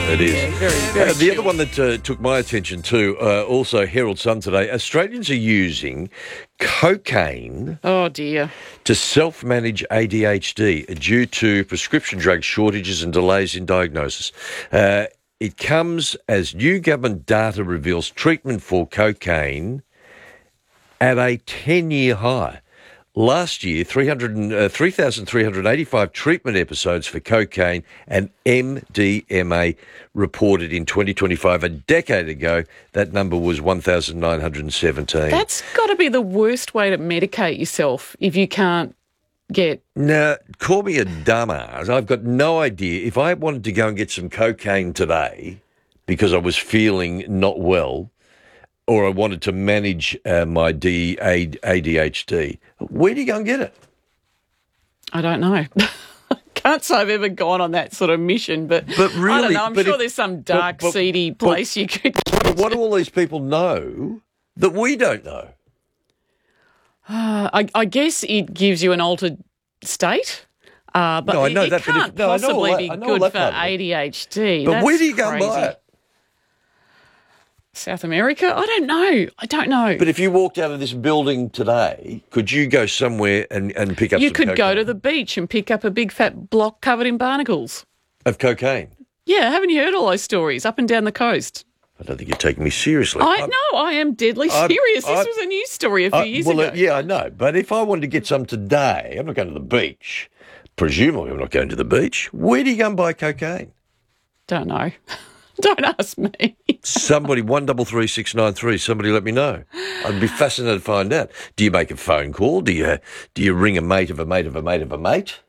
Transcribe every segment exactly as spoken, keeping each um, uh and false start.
It is. Yeah, very, very Uh, the chill. other one that uh, took my attention too, uh, also Herald Sun today, Australians are using cocaine Oh, dear. to self-manage A D H D due to prescription drug shortages and delays in diagnosis. Uh, it comes as new government data reveals treatment for cocaine at a ten-year high. Last year, three thousand three hundred eighty-five treatment episodes for cocaine and M D M A reported in twenty twenty-five. A decade ago, that number was one thousand nine hundred seventeen. That's got to be the worst way to medicate yourself if you can't get... Now, call me a dumbass. I've got no idea. If I wanted to go and get some cocaine today because I was feeling not well, or I wanted to manage uh, my D, A D H D, where do you go and get it? I don't know. Can't say I've ever gone on that sort of mission, but, But really, I don't know. I'm but sure if- there's some dark, but- but- seedy but- place you could... But what do all these people know that we don't know? Uh, I, I guess it gives you an altered state, uh, but No, I it, know it that, but if- can't no, I know all possibly that- be I know all good that for part of it. A D H D. But That's where do you go and crazy. buy it? South America? I don't know. I don't know. But if you walked out of this building today, could you go somewhere and, and pick up you some could go cocaine? to the beach and pick up a big fat block covered in barnacles. Of cocaine? Yeah, haven't you heard all those stories up and down the coast? I don't think you're taking me seriously. I I'm- no, I am deadly I'm- serious. This I'm- was a news story a few I- years well, ago. uh, yeah, I know. But if I wanted to get some today, I'm not going to the beach. Presumably I'm not going to the beach. Where do you go and buy cocaine? Don't know. Don't ask me. Somebody, one double three six nine three. Somebody let me know. I'd be fascinated to find out. Do you make a phone call? Do you do you ring a mate of a mate of a mate of a mate?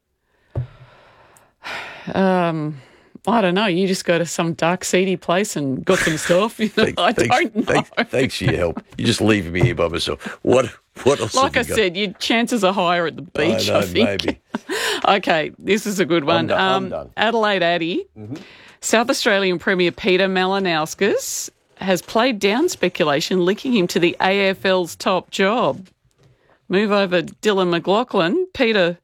Um, I don't know. You just go to some dark, seedy place and got some stuff. You know, Thank- I thanks, don't know. Thanks, thanks for your help. You're just leaving me here by myself. What what else? Like I have you got? said, your chances are higher at the beach, I know, I think. maybe. Okay, this is a good one. done, I'm um, done. Adelaide Addy, South Australian Premier Peter Malinauskas has played down speculation linking him to the A F L's top job. Move over Dylan McLaughlin. Peter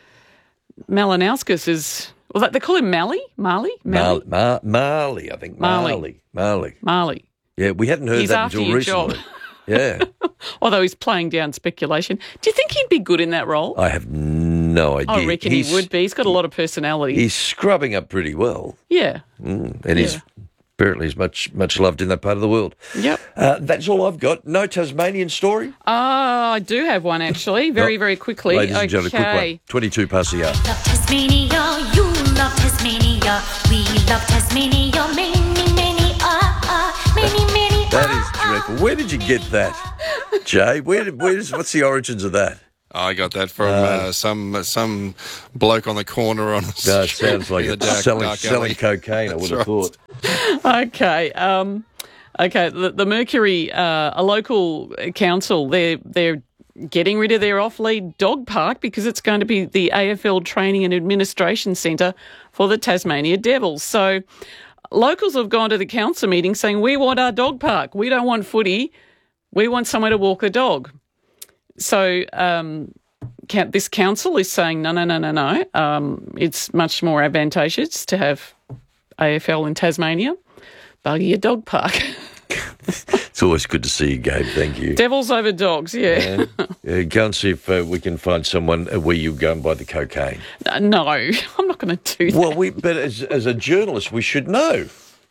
Malinauskas is, well, they call him Mally? Marley? Mar- Mally? Mar- Marley, I think. Marley. Marley. Marley. Marley. Yeah, we hadn't heard He's that after until your job. recently. Yeah. Although he's playing down speculation. Do you think he'd be good in that role? I have no idea. I reckon he's, he would be. He's got a lot of personality. He's scrubbing up pretty well. Yeah. Mm, and he's apparently he's much much loved in that part of the world. Yep. Uh, that's all I've got. No Tasmanian story? Ah, I do have one actually, very, Oh, very quickly. Ladies okay. and gentlemen, quick one. twenty-two past the hour. Love Tasmania, you love Tasmania, we love Tasmania, many, many, ah, ah, many, many, That ah, is dreadful. Where did you get that, Jay? Where did, where is, what's the origins of that? I got that from uh, some some bloke on the corner on the No, it street sounds like in the it's dark, selling, dark selling alley. cocaine, I would have right. thought. Okay. Um, okay. The, the Mercury, uh, a local council, they're they're getting rid of their off-lead dog park because it's going to be the A F L Training and Administration Centre for the Tasmania Devils. So locals have gone to the council meeting saying, we want our dog park. We don't want footy. We want somewhere to walk the dog. So um, ca- this council is saying, no, no, no, no, no. Um, it's much more advantageous to have A F L in Tasmania. Buggy a dog park. It's always good to see you, Gabe. Thank you. Devils over dogs, yeah. Yeah. Yeah, go and see if uh, we can find someone uh, where you go and buy the cocaine. Uh, no, I'm not going to do that. Well, we but as, as a journalist, we should know.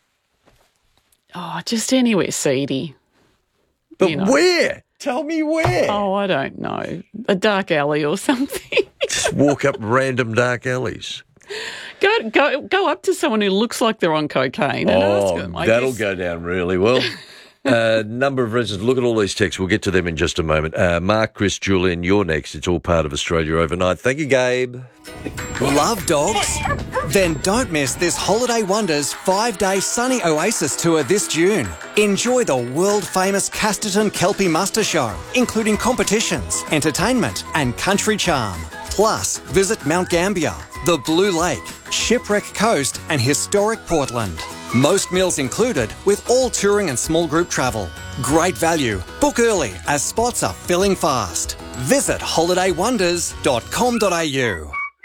Oh, just anywhere seedy. But You know. where? Tell me where. Oh, I don't know. A dark alley or something. Just walk up random dark alleys. go go go up to someone who looks like they're on cocaine and ask Oh, them. I that'll guess. go down really well. Uh, number of residents. Look at all these texts. We'll get to them in just a moment. Uh, Mark, Chris, Julian, you're next. It's all part of Australia Overnight. Thank you, Gabe. Love dogs? Then don't miss this Holiday Wonders five-day sunny oasis tour this June. Enjoy the world-famous Casterton Kelpie Muster Show, including competitions, entertainment and country charm. Plus, visit Mount Gambier, the Blue Lake, Shipwreck Coast and historic Portland. Most meals included with all touring and small group travel. Great value. Book early as spots are filling fast. Visit holiday wonders dot com dot a u.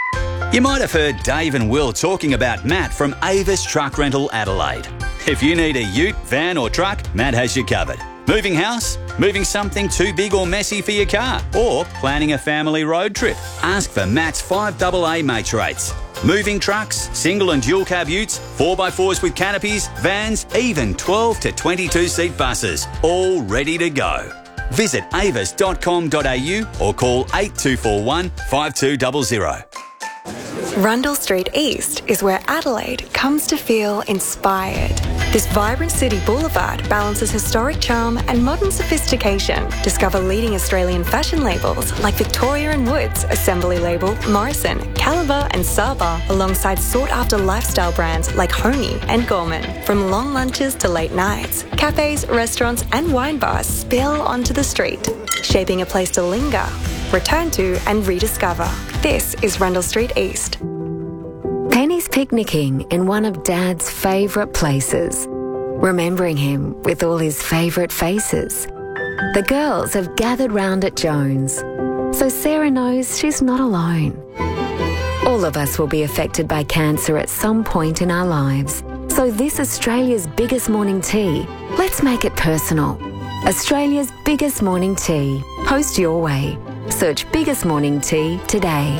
You might have heard Dave and Will talking about Matt from Avis Truck Rental Adelaide. If you need a ute, van or truck, Matt has you covered. Moving house? Moving something too big or messy for your car? Or planning a family road trip? Ask for Matt's five double A mates rates. Moving trucks, single and dual cab utes, four by fours with canopies, vans, even twelve to twenty-two seat buses, all ready to go. Visit avis dot com dot a u or call eight two four one, five two zero zero. Rundle Street East is where Adelaide comes to feel inspired. This vibrant city boulevard balances historic charm and modern sophistication. Discover leading Australian fashion labels like Victoria and Woods, Assembly Label, Morrison, Caliber and Saba, alongside sought-after lifestyle brands like Homey and Gorman. From long lunches to late nights, cafes, restaurants and wine bars spill onto the street, shaping a place to linger, return to and rediscover. This is Rundle Street East. Penny's picnicking in one of Dad's favourite places, remembering him with all his favourite faces. The girls have gathered round at Jones, so Sarah knows she's not alone. All of us will be affected by cancer at some point in our lives, so this Australia's biggest morning tea, let's make it personal. Australia's biggest morning tea. Post your way. Search Biggest Morning Tea today.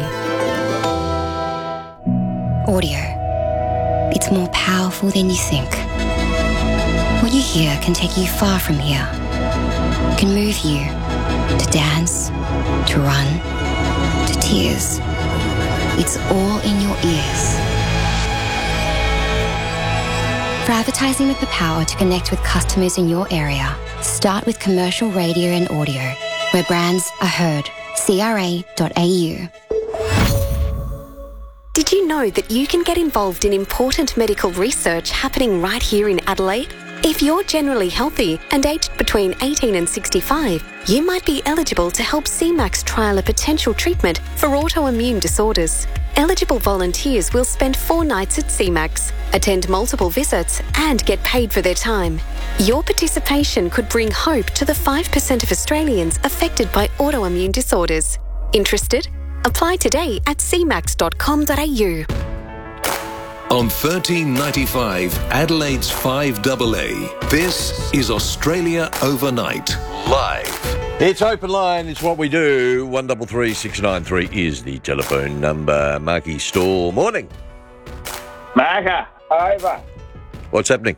Audio. It's more powerful than you think. What you hear can take you far from here. It can move you to dance, to run, to tears. It's all in your ears. For advertising with the power to connect with customers in your area, start with commercial radio and audio, where brands are heard. C R A dot A U. Did you know that you can get involved in important medical research happening right here in Adelaide? If you're generally healthy and aged between eighteen and sixty-five, you might be eligible to help C MAX trial a potential treatment for autoimmune disorders. Eligible volunteers will spend four nights at C MAX, attend multiple visits and get paid for their time. Your participation could bring hope to the five percent of Australians affected by autoimmune disorders. Interested? Apply today at c max dot com dot a u. On thirteen ninety-five, Adelaide's five double A, this is Australia Overnight, live. It's Open Line, it's what we do. one three three six nine three is the telephone number. Marky Store, morning. Marker, over. What's happening?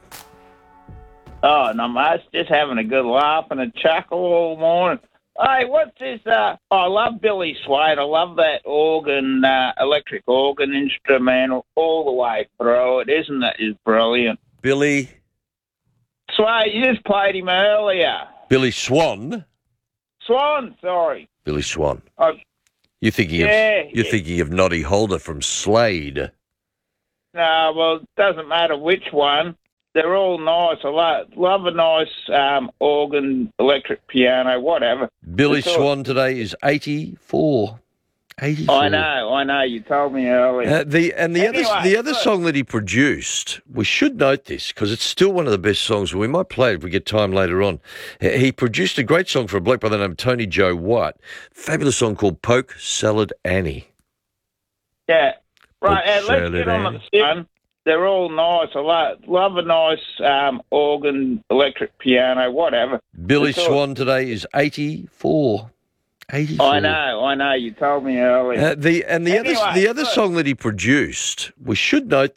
Oh, not much. Just having a good laugh and a chuckle all morning. Hey, what's this? Uh, oh, I love Billy Swain. I love that organ, uh, electric organ instrumental all the way through it. Isn't that is brilliant? Billy? Swain, you just played him earlier. Billy Swan? Swan, sorry. Billy Swan. Oh, you're thinking yeah, of you're yeah. thinking of Noddy Holder from Slade. No, well, it doesn't matter which one. They're all nice. I love, love a nice um, organ, electric piano, whatever. Billy It's all- Swan today is eighty-four. eighty-four. I know, I know. You told me earlier. Uh, the and the Anyway, other the other look. song that he produced, we should note this because it's still one of the best songs. We might play it if we get time later on. He produced a great song for a bloke by the name of Tony Joe White. Fabulous song called Poke Salad Annie. Yeah. Right, Poke uh, let's salad get on Annie. the one. They're all nice. I love, love a nice um, organ, electric piano, whatever. Billy It's all- Swan today is eighty-four. eighty-four. I know, I know. You told me earlier. Uh, the and the Anyway, other the other look. song that he produced, we should note